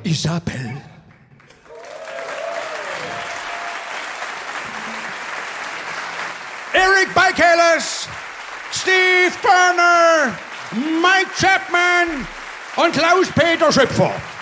Isabel. Eric Beikeles, Steve Turner, Mike Chapman und Klaus-Peter Schöpfer.